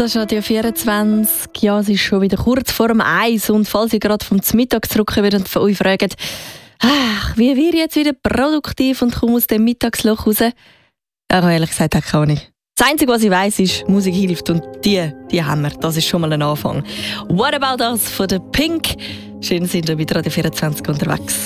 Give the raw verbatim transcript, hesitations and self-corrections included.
Das ist Radio vierundzwanzig. Ja, es ist schon wieder kurz vor dem Eis. Und falls ihr gerade vom Mittag zurückkommt und von euch fragt, ach, wie wir jetzt wieder produktiv und komme aus dem Mittagsloch raus? Ja, ehrlich gesagt, auch gar nicht. Das Einzige, was ich weiss, ist, Musik hilft. Und die, die haben wir. Das ist schon mal ein Anfang. What About Us von der Pink. Schön, sind wir mit Radio vierundzwanzig unterwegs.